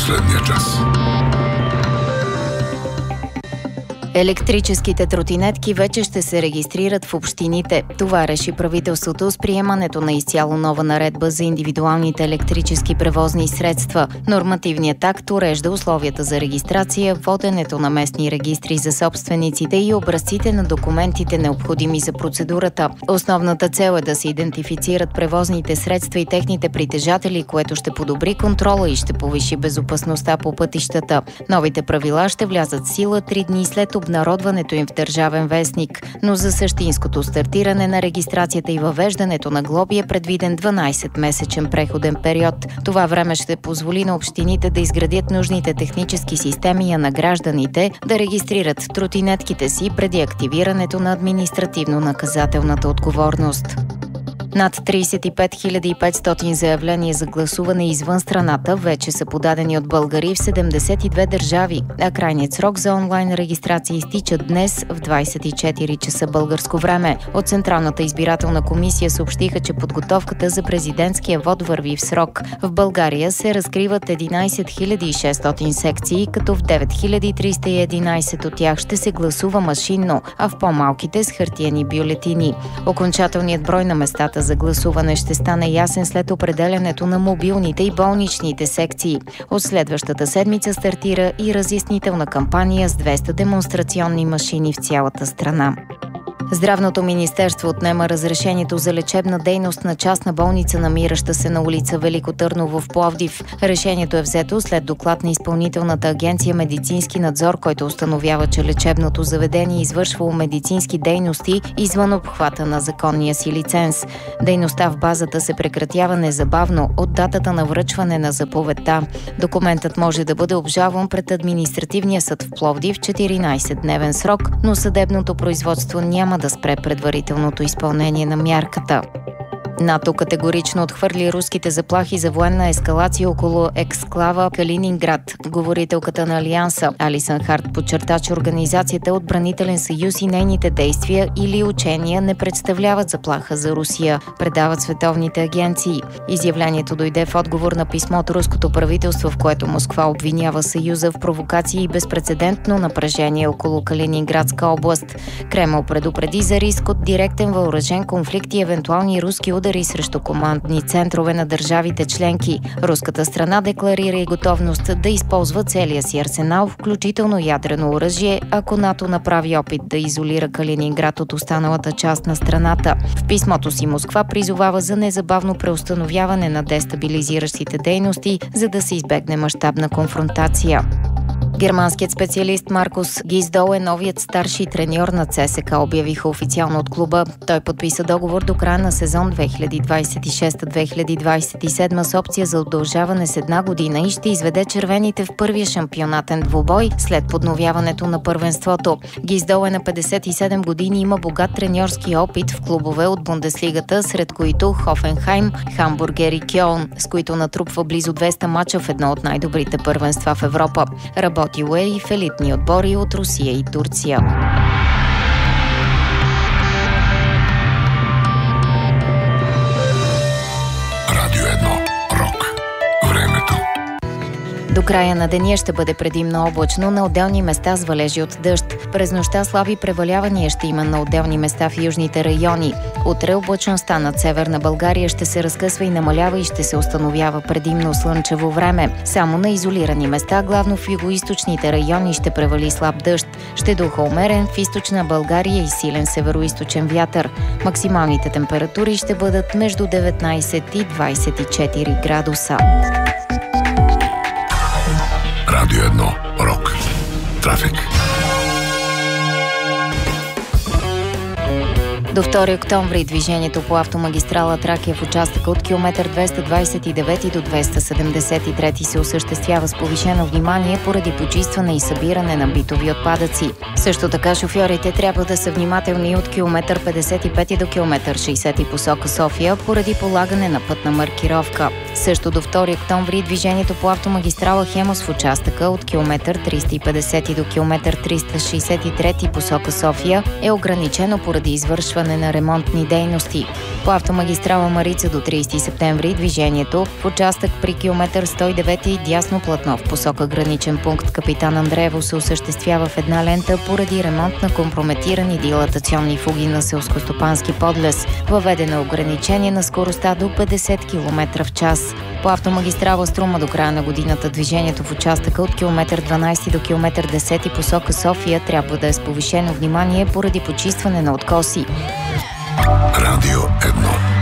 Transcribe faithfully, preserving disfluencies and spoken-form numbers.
последния час. Електрическите тротинетки вече ще се регистрират в общините. Това реши правителството с приемането на изцяло нова наредба за индивидуалните електрически превозни средства. Нормативният акт урежда условията за регистрация, воденето на местни регистри за собствениците и образците на документите, необходими за процедурата. Основната цел е да се идентифицират превозните средства и техните притежатели, което ще подобри контрола и ще повиши безопасността по пътищата. Новите правила ще влязат в сила три дни след обнародването им в Държавен вестник, но за същинското стартиране на регистрацията и въвеждането на глоби е предвиден дванайсетмесечен преходен период. Това време ще позволи на общините да изградят нужните технически системи, а на гражданите да регистрират тротинетките си преди активирането на административно-наказателната отговорност. Над трийсет и пет хиляди и петстотин заявления за гласуване извън страната вече са подадени от българи в седемдесет и две държави, а крайният срок за онлайн регистрация изтича днес в двайсет и четири часа българско време. От Централната избирателна комисия съобщиха, че подготовката за президентския вод върви в срок. В България се разкриват единайсет хиляди и шестстотин секции, като в девет хиляди триста и единайсет от тях ще се гласува машинно, а в по-малките с хартиени бюлетини. Окончателният брой на местата за гласуване ще стане ясен след определянето на мобилните и болничните секции. От следващата седмица стартира и разяснителна кампания с двеста демонстрационни машини в цялата страна. Здравното министерство отнема разрешението за лечебна дейност на частна болница, намираща се на улица Велико Търново в Пловдив. Решението е взето след доклад на Изпълнителната агенция Медицински надзор, който установява, че лечебното заведение извършвало медицински дейности извън обхвата на законния си лиценз. Дейността в базата се прекратява незабавно от датата на връчване на заповедта. Документът може да бъде обжалван пред административния съд в Пловдив в четиринайсетдневен срок, но съдебното производство няма да спре предварителното изпълнение на мярката. НАТО категорично отхвърли руските заплахи за военна ескалация около ексклава Калининград. Говорителката на Алианса Алисън Харт подчерта, че организацията е отбранителен съюз и нейните действия или учения не представляват заплаха за Русия, предават световните агенции. Изявлението дойде в отговор на писмо от руското правителство, в което Москва обвинява Съюза в провокации и безпрецедентно напрежение около Калининградска област. Кремъл предупреди за риск от директен въоръжен конфликт и евентуални руски удари срещу командни центрове на държавите членки. Руската страна декларира и готовност да използва целия си арсенал, включително ядрено оръжие, ако НАТО направи опит да изолира Калининград от останалата част на страната. В писмото си Москва призовава за незабавно преустановяване на дестабилизиращите дейности, за да се избегне мащабна конфронтация. Германският специалист Маркус Гиздол е новият старши треньор на ЦСКА, обявиха официално от клуба. Той подписа договор до края на сезон две хиляди двайсет и шеста - две хиляди двайсет и седма с опция за удължаване с една година и ще изведе червените в първия шампионатен двубой след подновяването на първенството. Гиздол е на петдесет и седем години и има богат треньорски опит в клубове от Бундеслигата, сред които Хофенхайм, Хамбургер и Кьолн, с които натрупва близо двеста мача в едно от най-добрите първенства в Европа. Работил е и в елитни отбори от Русия и Турция. Радио едно. Рок. Времето. До края на деня ще бъде предимно облачно, на отделни места с валежи от дъжд. През нощта слаби превалявания ще има на отделни места в южните райони. Утре облачността над северна България ще се разкъсва и намалява и ще се установява предимно слънчево време. Само на изолирани места, главно в югоизточните райони, ще превали слаб дъжд. Ще духа умерен в източна България и силен североизточен вятър. Максималните температури ще бъдат между деветнайсет и двайсет и четири градуса. Радио едно. Рок. Трафик. До втори октомври движението по автомагистрала Тракия в участъка от километър двеста двайсет и девети до двеста седемдесет и трети се осъществява с повишено внимание поради почистване и събиране на битови отпадъци. Също така шофьорите трябва да са внимателни от километър петдесет и пети до километър шейсети посока София поради полагане на пътна маркировка. Също до втори октомври движението по автомагистрала Хемос в участъка от километър триста и петдесети до километър триста шейсет и трети посока София е ограничено поради извършване извършване на ремонтни дейности. По автомагистрала Марица до тридесети септември движението в участък при километър сто и девет и дясно платно в посока граничен пункт Капитан Андреево се осъществява в една лента поради ремонт на компрометирани дилатационни фуги на селскостопански подлез. Въведено ограничение на скоростта до петдесет километра в час. По автомагистрала Струма до края на годината движението в участъка от километър дванадесети до километър десети посока София трябва да е с повишено внимание поради почистване на откоси. Радио едно.